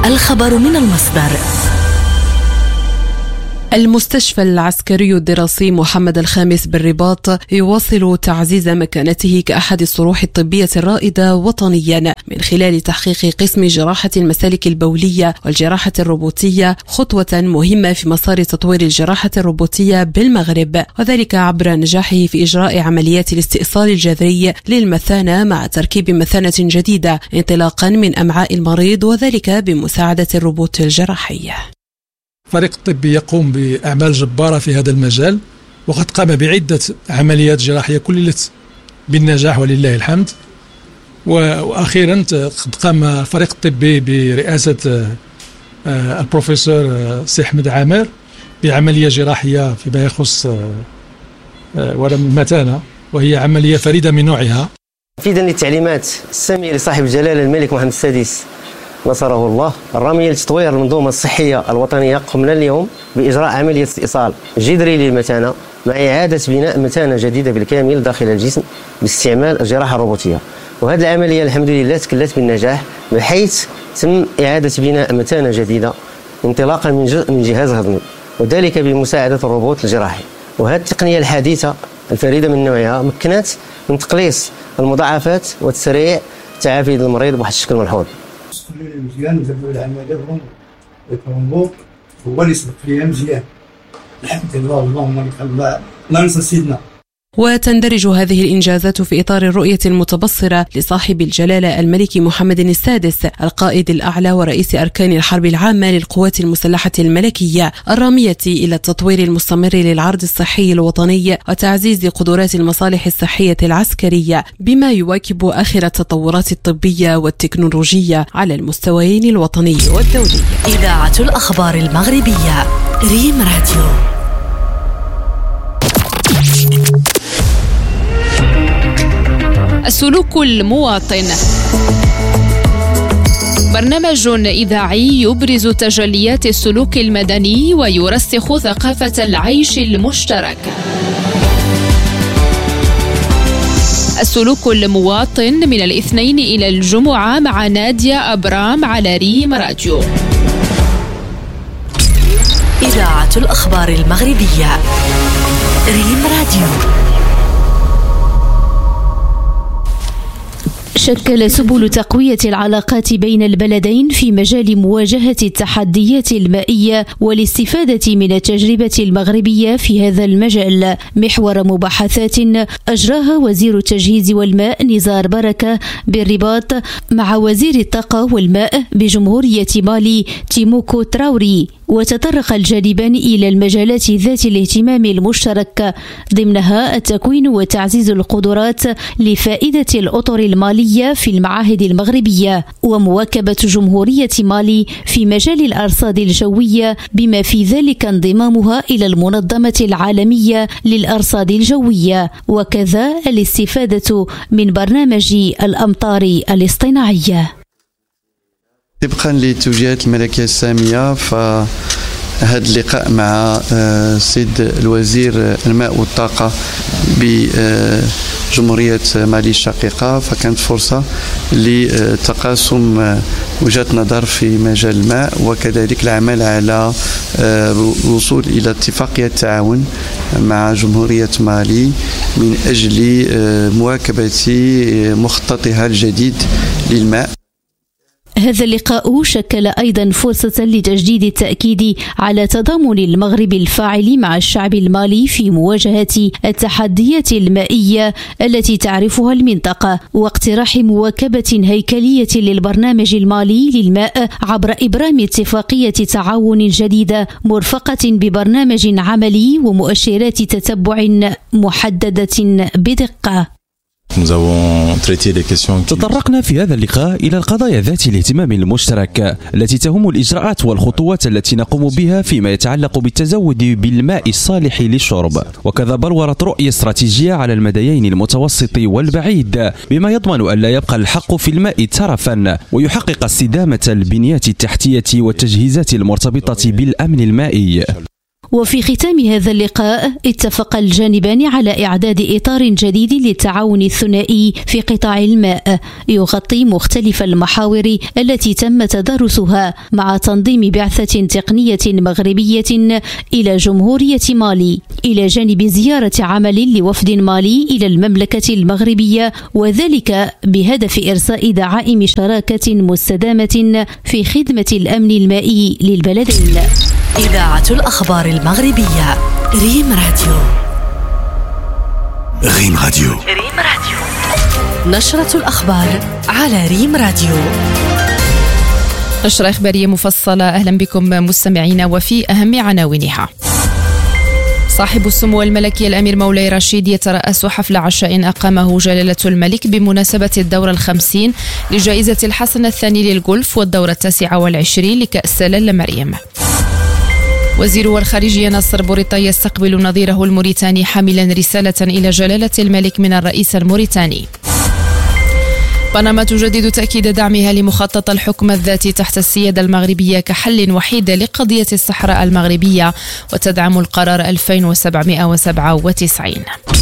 الخبر من المصدر. المستشفى العسكري الدراسي محمد الخامس بالرباط يواصل تعزيز مكانته كأحد الصروح الطبية الرائدة وطنيا من خلال تحقيق قسم جراحة المسالك البولية والجراحة الروبوتية، خطوة مهمة في مسار تطوير الجراحة الروبوتية بالمغرب، وذلك عبر نجاحه في إجراء عمليات الاستئصال الجذري للمثانة مع تركيب مثانة جديدة انطلاقا من أمعاء المريض، وذلك بمساعدة الروبوت الجراحي. الفريق الطبي يقوم بأعمال جبارة في هذا المجال، وقد قام بعدة عمليات جراحية كللت بالنجاح ولله الحمد. وأخيرا قد قام الفريق الطبي برئاسة البروفيسور سي أحمد عامر بعملية جراحية فيما يخص ورم المثانة، وهي عملية فريدة من نوعها. تنفيذا للتعليمات السامية لصاحب الجلالة الملك محمد السادس نصره الله الرامية لتطوير المنظومة الصحية الوطنية، قمنا اليوم بإجراء عملية استئصال جذري للمثانة مع إعادة بناء مثانة جديدة بالكامل داخل الجسم باستعمال الجراحة الروبوتية. وهذه العملية الحمد لله تكلت بالنجاح، بحيث تم إعادة بناء مثانة جديدة انطلاقا من جهاز هضمي، وذلك بمساعدة الروبوت الجراحي. وهذه التقنية الحديثة الفريدة من نوعها مكنت من تقليص المضاعفات وتسريع تعافي المريض بواحد الشكل ملحوظ. مزيان ودابا العمليه الروبوت هو اللي سبق فيها مزيان، الحمد لله. اللهم الله ننسى سيدنا. وتندرج هذه الإنجازات في إطار الرؤية المتبصرة لصاحب الجلالة الملك محمد السادس القائد الأعلى ورئيس أركان الحرب العامة للقوات المسلحة الملكية، الرامية إلى التطوير المستمر للعرض الصحي الوطني وتعزيز قدرات المصالح الصحية العسكرية، بما يواكب آخر التطورات الطبية والتكنولوجية على المستويين الوطني والدولي. إذاعة الأخبار المغربية، ريم راديو. السلوك المواطن، برنامج إذاعي يبرز تجليات السلوك المدني ويرسخ ثقافة العيش المشترك. السلوك المواطن من الاثنين إلى الجمعة مع نادية أبرام على ريم راديو. إذاعة الأخبار المغربية، ريم راديو. شكل سبل تقوية العلاقات بين البلدين في مجال مواجهة التحديات المائية والاستفادة من التجربة المغربية في هذا المجال محور مباحثات أجراها وزير التجهيز والماء نزار بركة بالرباط مع وزير الطاقة والماء بجمهورية مالي تيموكو تراوري، وتطرق الجانبان إلى المجالات ذات الاهتمام المشترك، ضمنها التكوين وتعزيز القدرات لفائدة الأطر المالية في المعاهد المغربية، ومواكبة جمهورية مالي في مجال الأرصاد الجوية بما في ذلك انضمامها إلى المنظمة العالمية للأرصاد الجوية، وكذا الاستفادة من برنامج الأمطار الاصطناعية. طبقا للتوجيهات الملكية السامية، فهذا اللقاء مع السيد الوزير الماء والطاقة بجمهورية مالي الشقيقة، فكانت فرصة لتقاسم وجهات نظر في مجال الماء، وكذلك العمل على الوصول إلى اتفاقية تعاون مع جمهورية مالي من أجل مواكبة مخططها الجديد للماء. هذا اللقاء شكل أيضا فرصة لتجديد التأكيد على تضامن المغرب الفاعل مع الشعب المالي في مواجهة التحديات المائية التي تعرفها المنطقة، واقتراح مواكبة هيكلية للبرنامج المالي للماء عبر إبرام اتفاقية تعاون جديدة مرفقة ببرنامج عملي ومؤشرات تتبع محددة بدقة. تطرقنا في هذا اللقاء إلى القضايا ذات الاهتمام المشترك التي تهم الإجراءات والخطوات التي نقوم بها فيما يتعلق بالتزود بالماء الصالح للشرب، وكذا بلورة رؤية استراتيجية على المديين المتوسط والبعيد بما يضمن أن لا يبقى الحق في الماء ترفا، ويحقق استدامة البنيات التحتية والتجهيزات المرتبطة بالأمن المائي. وفي ختام هذا اللقاء اتفق الجانبان على إعداد إطار جديد للتعاون الثنائي في قطاع الماء يغطي مختلف المحاور التي تم تدارسها مع تنظيم بعثة تقنية مغربية إلى جمهورية مالي، إلى جانب زيارة عمل لوفد مالي إلى المملكة المغربية، وذلك بهدف إرساء دعائم شراكة مستدامة في خدمة الأمن المائي للبلدين. إذاعة الأخبار المغربية ريم راديو. ريم راديو. نشرة الأخبار على ريم راديو. نشرة إخبارية مفصلة، أهلا بكم مستمعينا، وفي أهم عناوينها: صاحب السمو الملكي الأمير مولاي رشيد يترأس حفل عشاء أقامه جلالة الملك بمناسبة الدورة 50 لجائزة الحسن الثاني للجولف والدورة 29 لكأس لالا مريم. وزير الخارجية ناصر بوريطة يستقبل نظيره الموريتاني حاملا رسالة إلى جلالة الملك من الرئيس الموريتاني. بنما تجدد تأكيد دعمها لمخطط الحكم الذاتي تحت السيادة المغربية كحل وحيد لقضية الصحراء المغربية، وتدعم القرار 2797.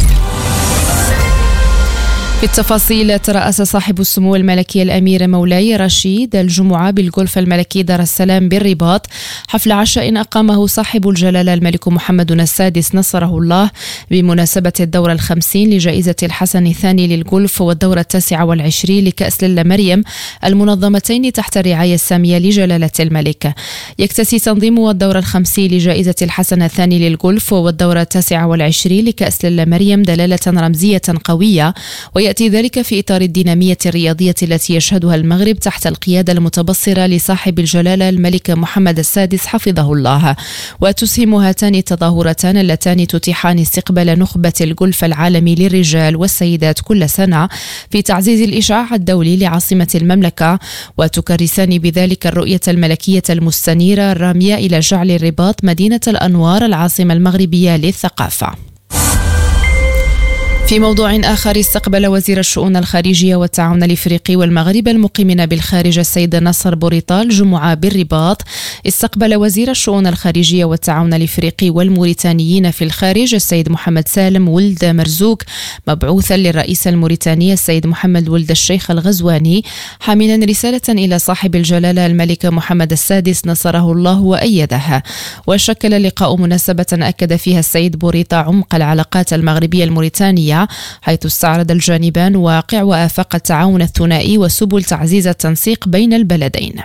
في التفاصيل، ترأس صاحب السمو الملكي الأمير مولاي رشيد الجمعة بالجولف الملكي دار السلام بالرباط حفل عشاء أقامه صاحب الجلالة الملك محمد السادس نصره الله بمناسبة الدورة 50 لجائزة الحسن الثاني للجولف والدورة 29 لكأس لالا مريم المنظمتين تحت الرعاية السامية لجلالة الملك. يكتسي تنظيم الدورة 50 لجائزة الحسن الثاني للجولف والدورة 29 لكأس لالا مريم دلالة رمزية قوية، ويأتي ذلك في إطار الدينامية الرياضية التي يشهدها المغرب تحت القيادة المتبصرة لصاحب الجلالة الملك محمد السادس حفظه الله. وتسهم هاتان التظاهرتان اللتان تتيحان استقبال نخبة الجولف العالمي للرجال والسيدات كل سنة في تعزيز الإشعاع الدولي لعاصمة المملكة، وتكرسان بذلك الرؤية الملكية المستنيرة الرامية إلى جعل الرباط مدينة الأنوار العاصمة المغربية للثقافة. في موضوع آخر، استقبل وزير الشؤون الخارجية والتعاون الإفريقي والمغرب المقيمين بالخارج السيد ناصر بوريطة الجمعة بالرباط. استقبل وزير الشؤون الخارجية والتعاون الإفريقي والموريتانيين في الخارج السيد محمد سالم ولد مرزوق مبعوثا للرئيس الموريتاني السيد محمد ولد الشيخ الغزواني حاملا رسالة إلى صاحب الجلالة الملك محمد السادس نصره الله وأيده. وشكل اللقاء مناسبة أكد فيها السيد بوريطة عمق العلاقات المغربية الموريتانية، حيث استعرض الجانبان واقع وآفاق التعاون الثنائي وسبل تعزيز التنسيق بين البلدين.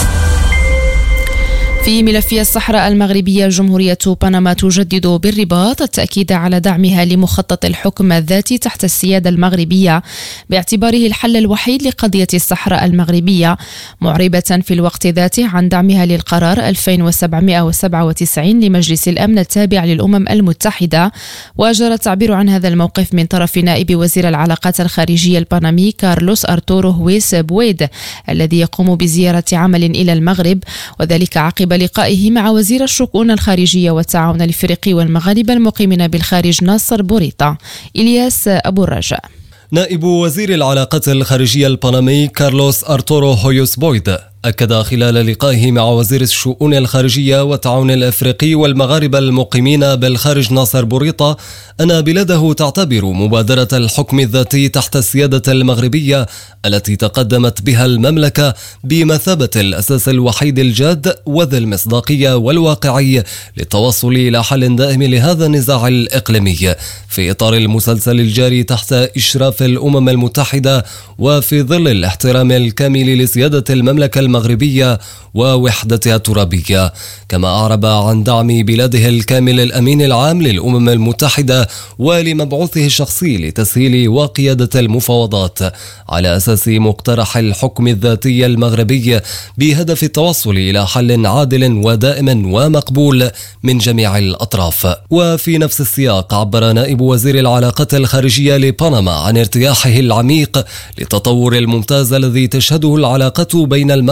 في ملف الصحراء المغربية، جمهورية بنما تجدد بالرباط التأكيد على دعمها لمخطط الحكم الذاتي تحت السيادة المغربية باعتباره الحل الوحيد لقضية الصحراء المغربية، معربة في الوقت ذاته عن دعمها للقرار 2797 لمجلس الأمن التابع للأمم المتحدة. وجرى التعبير عن هذا الموقف من طرف نائب وزير العلاقات الخارجية البنمي كارلوس أرتورو هويس بويد الذي يقوم بزيارة عمل إلى المغرب، وذلك عقب لقائه مع وزير الشؤون الخارجية والتعاون الإفريقي والمغاربة المقيمين بالخارج ناصر بوريطة. إلياس أبو الرجاء. نائب وزير العلاقات الخارجية البنمي كارلوس أرتورو هويوس بويد أكد خلال لقائه مع وزير الشؤون الخارجية والتعاون الأفريقي والمغاربة المقيمين بالخارج ناصر بوريطة أن بلاده تعتبر مبادرة الحكم الذاتي تحت السيادة المغربية التي تقدمت بها المملكة بمثابة الأساس الوحيد الجاد وذي المصداقية والواقعي للتوصل إلى حل دائم لهذا النزاع الإقليمي في إطار المسلسل الجاري تحت إشراف الأمم المتحدة وفي ظل الاحترام الكامل لسيادة المملكة المغربية ووحدتها الترابية. كما أعرب عن دعم بلاده الكامل الأمين العام للأمم المتحدة ولمبعوثه الشخصي لتسهيل وقيادة المفاوضات على أساس مقترح الحكم الذاتي المغربي بهدف التوصل إلى حل عادل ودائم ومقبول من جميع الأطراف. وفي نفس السياق عبر نائب وزير العلاقات الخارجية لبنما عن ارتياحه العميق للتطور الممتاز الذي تشهده العلاقة بين المغرب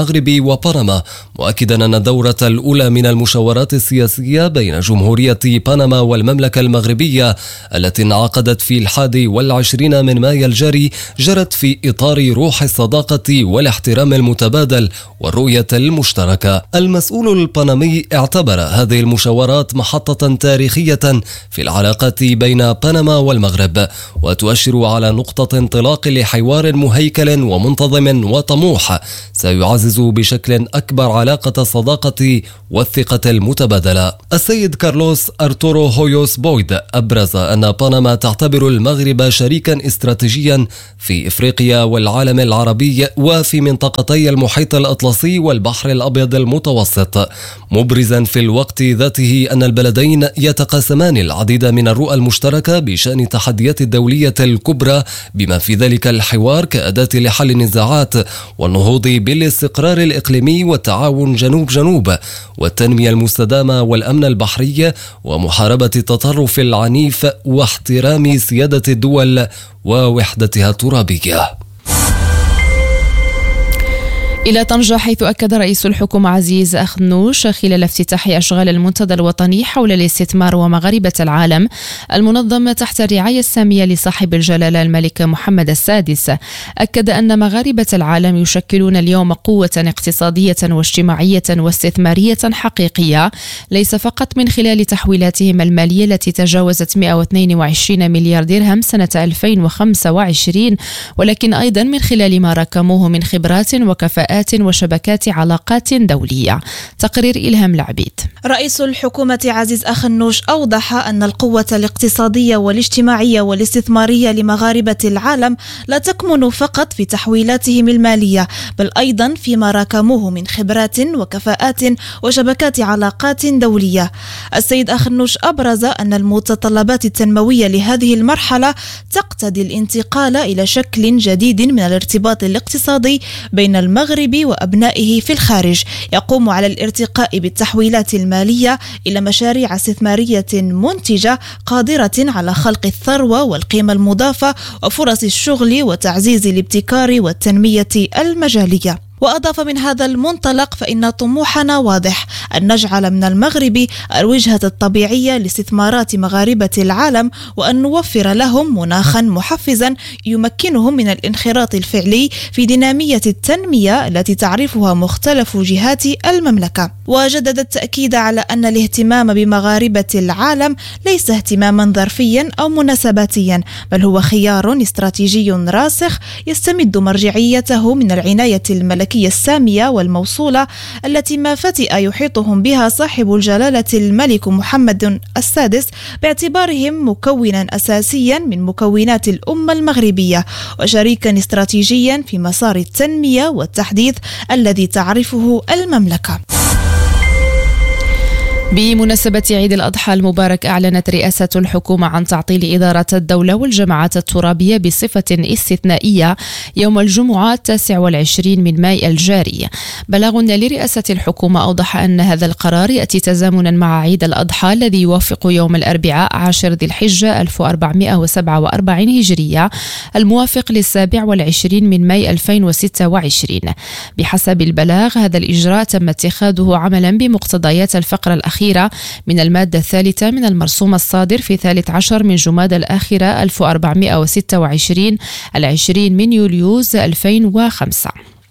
المغرب وبنما، مؤكدا أن الدورة الأولى من المشاورات السياسية بين جمهورية بنما والمملكة المغربية التي انعقدت في 21 من مايو الجاري جرت في إطار روح الصداقة والاحترام المتبادل والرؤية المشتركة. المسؤول البنمي اعتبر هذه المشاورات محطة تاريخية في العلاقات بين بنما والمغرب، وتؤشر على نقطة انطلاق لحوار مهيكل ومنتظم وطموح سيعزز بشكل أكبر علاقة الصداقة والثقة المتبادلة. السيد كارلوس أرتورو هويوس بويد أبرز أن بنما تعتبر المغرب شريكا استراتيجيا في إفريقيا والعالم العربي وفي منطقتي المحيط الأطلسي والبحر الأبيض المتوسط، مبرزا في الوقت ذاته أن البلدين يتقاسمان العديد من الرؤى المشتركة بشأن التحديات الدولية الكبرى، بما في ذلك الحوار كأداة لحل النزاعات والنهوض بالاستقرار الإقليمي والتعاون جنوب والتنمية المستدامة والأمن البحري ومحاربة التطرف العنيف واحترام سيادة الدول ووحدتها الترابية. إلى طنجة، حيث أكد رئيس الحكومة عزيز أخنوش خلال افتتاح أشغال المنتدى الوطني حول الاستثمار ومغاربة العالم المنظم تحت الرعاية السامية لصاحب الجلالة الملك محمد السادس، أكد أن مغاربة العالم يشكلون اليوم قوة اقتصادية واجتماعية واستثمارية حقيقية، ليس فقط من خلال تحويلاتهم المالية التي تجاوزت 122 مليار درهم سنة 2025، ولكن أيضا من خلال ما راكموه من خبرات وكفاءات وشبكات علاقات دولية. تقرير إلهام العبيد. رئيس الحكومة عزيز أخنوش أوضح أن القوة الاقتصادية والاجتماعية والاستثمارية لمغاربة العالم لا تكمن فقط في تحويلاتهم المالية، بل أيضا فيما راكموه من خبرات وكفاءات وشبكات علاقات دولية. السيد أخنوش أبرز أن المتطلبات التنموية لهذه المرحلة تقتضي الانتقال إلى شكل جديد من الارتباط الاقتصادي بين المغرب وأبنائه في الخارج، يقوم على الارتقاء بالتحويلات المالية إلى مشاريع استثمارية منتجة قادرة على خلق الثروة والقيمة المضافة وفرص الشغل وتعزيز الابتكار والتنمية المجالية. وأضاف من هذا المنطلق فإن طموحنا واضح أن نجعل من المغرب الوجهة الطبيعية لاستثمارات مغاربة العالم، وأن نوفر لهم مناخا محفزا يمكنهم من الانخراط الفعلي في دينامية التنمية التي تعرفها مختلف جهات المملكة. وجدد التأكيد على أن الاهتمام بمغاربة العالم ليس اهتماما ظرفيا أو مناسباتيا، بل هو خيار استراتيجي راسخ يستمد مرجعيته من العناية الملكية السامية والموصولة التي ما فتئ يحيطهم بها صاحب الجلالة الملك محمد السادس، باعتبارهم مكونا أساسيا من مكونات الأمة المغربية وشريكا استراتيجيا في مسار التنمية والتحديث الذي تعرفه المملكة. بمناسبة عيد الأضحى المبارك، أعلنت رئاسة الحكومة عن تعطيل إدارة الدولة والجماعات الترابية بصفة استثنائية يوم الجمعة 29 من مايو الجاري. بلاغ لرئاسة الحكومة أوضح أن هذا القرار يأتي تزامنا مع عيد الأضحى الذي يوافق يوم الأربعاء 10 ذي الحجة 1447 هجرية الموافق 27 من مايو 2026. بحسب البلاغ، هذا الإجراء تم اتخاذه عملا بمقتضيات الفقرة الأخيرة من المادة الثالثة من المرسوم الصادر في 13 من جمادى الآخرة 1426 20 من يوليوز 2005.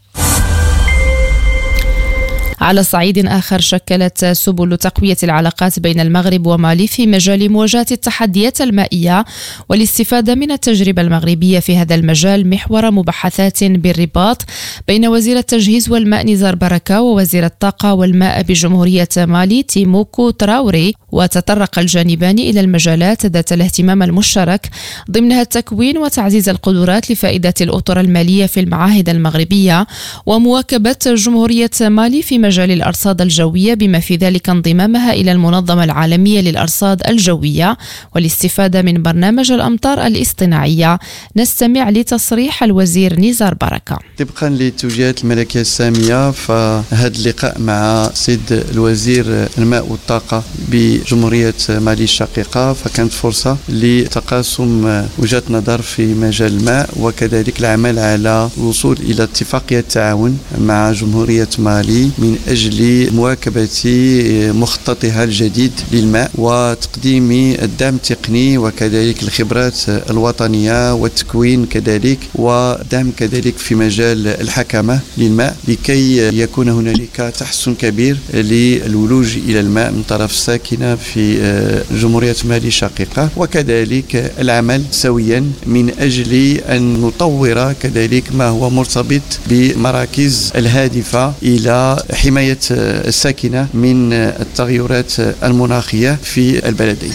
على صعيد آخر، شكلت سبل تقوية العلاقات بين المغرب ومالي في مجال مواجهة التحديات المائية والاستفادة من التجربة المغربية في هذا المجال محور مباحثات بالرباط بين وزير التجهيز والماء نزار بركة ووزير الطاقة والماء بجمهورية مالي تيموكو تراوري. وتطرق الجانبان إلى المجالات ذات الاهتمام المشترك، ضمنها التكوين وتعزيز القدرات لفائدة الأطر المالية في المعاهد المغربية، ومواكبة جمهورية مالي في مجال الأرصاد الجوية بما في ذلك انضمامها إلى المنظمة العالمية للأرصاد الجوية والاستفادة من برنامج الأمطار الاصطناعية. نستمع لتصريح الوزير نزار بركة. طبقا للتوجيهات الملكية السامية، فهذا اللقاء مع سيد الوزير الماء والطاقة بجمهورية مالي الشقيقة فكانت فرصة لتقاسم وجهات نظر في مجال الماء، وكذلك العمل على الوصول إلى اتفاقية تعاون مع جمهورية مالي من أجل مواكبة مخططها الجديد للماء وتقديم الدعم التقني وكذلك الخبرات الوطنية والتكوين كذلك، ودعم كذلك في مجال الحكمة للماء لكي يكون هنالك تحسن كبير للولوج إلى الماء من طرف الساكنة في جمهورية مالي الشقيقة، وكذلك العمل سويا من أجل أن نطور كذلك ما هو مرتبط بمراكز الهادفة إلى حماية الساكنة من التغيرات المناخية في البلدين.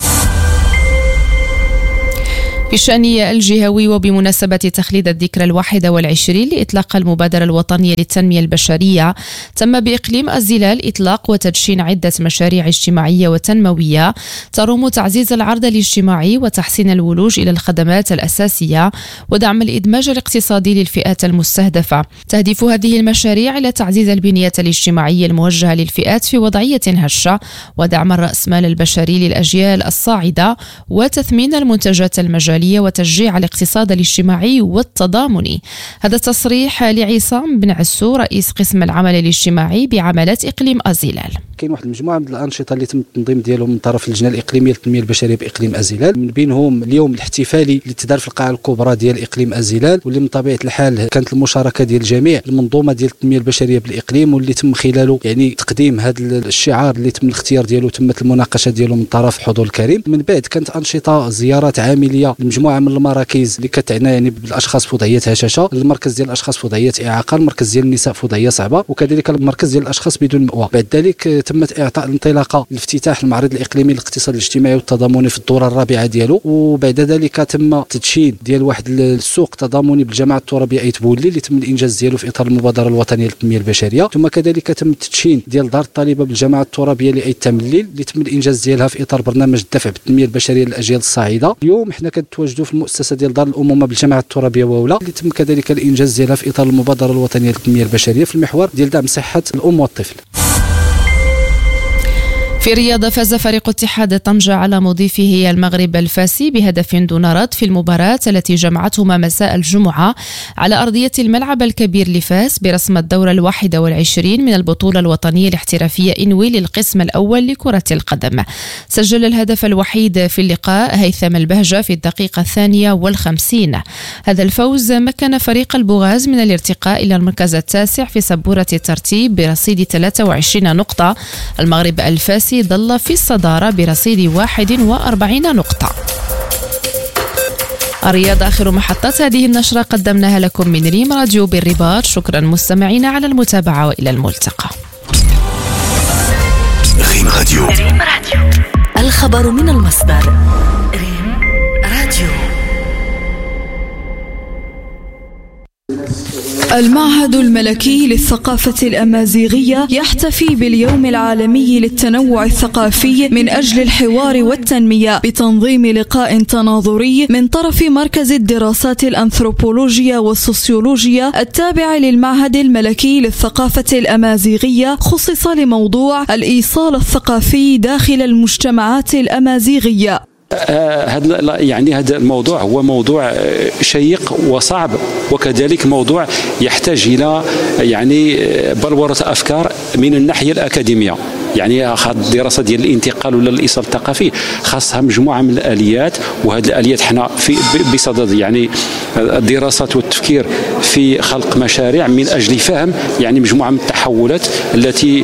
في الشأن الجهوي وبمناسبة تخليد الذكرى 21 لإطلاق المبادرة الوطنية للتنمية البشرية، تم بإقليم الزلال إطلاق وتدشين عدة مشاريع اجتماعية وتنموية تروم تعزيز العرض الاجتماعي وتحسين الولوج إلى الخدمات الأساسية ودعم الإدماج الاقتصادي للفئات المستهدفة. تهدف هذه المشاريع إلى تعزيز البنية الاجتماعية الموجهة للفئات في وضعية هشة ودعم الرأسمال البشري للأجيال الصاعدة وتثمين المنتجات المجالية وتشجيع الاقتصاد الاجتماعي والتضامني. هذا التصريح لعصام بن عسو رئيس قسم العمل الاجتماعي بعملات إقليم الزلال. كاين واحد المجموعه من الانشطه اللي تم التنظيم ديالهم من طرف اللجنه الاقليميه للتنميه البشريه باقليم الزلال، من بينهم اليوم الاحتفالي اللي تدار في القاعه الكبرى ديال اقليم الزلال، واللي من طبيعه الحال كانت المشاركه ديال جميع المنظومه ديال التنميه البشريه بالاقليم، واللي تم خلاله يعني تقديم هذا الشعار اللي تم الاختيار ديالو، تمت المناقشه ديالو من طرف الحضور الكريم. من بعد كانت انشطه زيارات عامليه لمجموعه من المراكز اللي كتعنى يعني بالاشخاص في وضعيه هشاشه، المركز ديال الاشخاص في وضعيه اعاقه، المركز ديال النساء في وضعيه صعبه، وكذلك المركز ديال الاشخاص بدون مأوى. بعد ذلك تمت اعطاء الانطلاقه لافتتاح المعرض الاقليمي للاقتصاد الاجتماعي والتضامني في الدوره الرابعه ديالو، وبعد ذلك تم تدشين ديال واحد السوق تضامني بالجماعه الترابيه ايت بولي اللي تم الانجاز ديالو في اطار المبادره الوطنيه للتنميه البشريه. ثم كذلك تم التدشين ديال دار الطالبه بالجماعه الترابيه لايت تمليل اللي تم الانجاز ديالها في اطار برنامج الدفع بالتنميه البشريه للاجيال الصاعده. اليوم حنا كنتواجدوا في المؤسسه ديال دار الامومه بالجماعه الترابيه وولا اللي تم كذلك الانجاز ديالها في اطار المبادره الوطنيه للتنميه البشريه في المحور ديال دعم صحه الام والطفل. في الرياضة فاز فريق اتحاد طنجة على مضيفه المغرب الفاسي بهدف دون رد في المباراة التي جمعتهما مساء الجمعة على أرضية الملعب الكبير لفاس برسم الدورة 21 من البطولة الوطنية الاحترافية إنوي للقسم الأول لكرة القدم. سجل الهدف الوحيد في اللقاء هيثم البهجة في الدقيقة 52. هذا الفوز مكن فريق البوغاز من الارتقاء إلى المركز التاسع في سبورة الترتيب برصيد 23 نقطة. المغرب الفاسي ظل في الصدارة برصيد 41 نقطة. الرياضة آخر محطات هذه النشرة قدمناها لكم من ريم راديو بالرباط. شكرا مستمعينا على المتابعة وإلى الملتقى. ريم راديو. الخبر من المصدر. ريم راديو. المعهد الملكي للثقافة الأمازيغية يحتفي باليوم العالمي للتنوع الثقافي من أجل الحوار والتنمية بتنظيم لقاء تناظري من طرف مركز الدراسات الأنثروبولوجية والسوسيولوجية التابع للمعهد الملكي للثقافة الأمازيغية، خصص لموضوع الإيصال الثقافي داخل المجتمعات الأمازيغية. هذا الموضوع هو موضوع شيق وصعب، وكذلك موضوع يحتاج إلى بلورة أفكار من الناحية الأكاديمية. الدراسة ديال الانتقال ولا الإيصال الثقافي خاصها مجموعة من الآليات، وهذه الآليات حنا بصدد الدراسات والتفكير في خلق مشاريع من أجل فهم مجموعة من التحولات التي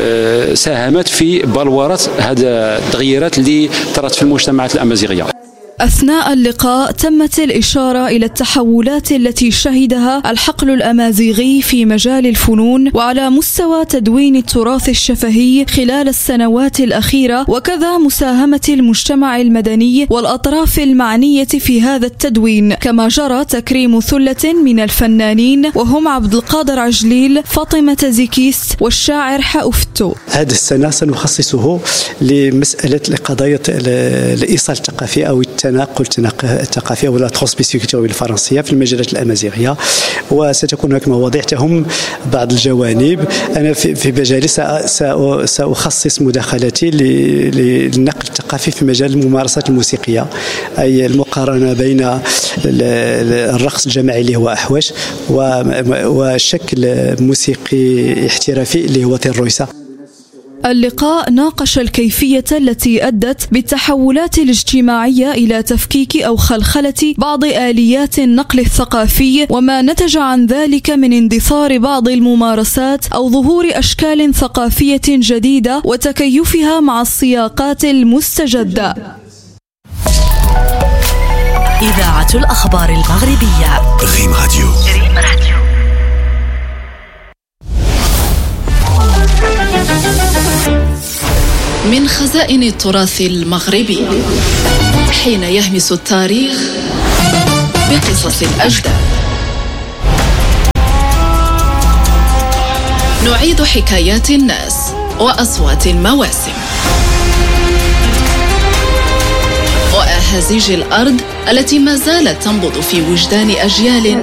ساهمت في بلورة هذا التغييرات اللي طرت في المجتمعات الأمازيغية. أثناء اللقاء تمت الإشارة إلى التحولات التي شهدها الحقل الأمازيغي في مجال الفنون وعلى مستوى تدوين التراث الشفهي خلال السنوات الأخيرة، وكذا مساهمة المجتمع المدني والأطراف المعنية في هذا التدوين، كما جرى تكريم ثلة من الفنانين وهم عبد القادر عجليل، فاطمة زيكيست والشاعر حأفتو. هذه السنة سنخصصه لمسألة قضايا الإيصال الثقافي أو التناقل الثقافي أو لا ترانسميسيون كولتوريل بالفرنسية في المجالات الأمازيغية، وستكون هناك مواضيع تهم بعض الجوانب. أنا في مجالي سأخصص مداخلتي للنقل الثقافي في مجال الممارسات الموسيقية، أي المقارنة بين الرقص الجماعي اللي هو أحوش وشكل موسيقي احترافي اللي هو تيرويسا. اللقاء ناقش الكيفية التي أدت بالتحولات الاجتماعية إلى تفكيك أو خلخلة بعض آليات النقل الثقافي، وما نتج عن ذلك من اندثار بعض الممارسات أو ظهور أشكال ثقافية جديدة وتكيفها مع السياقات المستجدة. إذاعة الأخبار المغربية ريم راديو. من خزائن التراث المغربي، حين يهمس التاريخ بقصص الأجداد، نعيد حكايات الناس وأصوات المواسم وأهازيج الأرض التي ما زالت تنبض في وجدان أجيال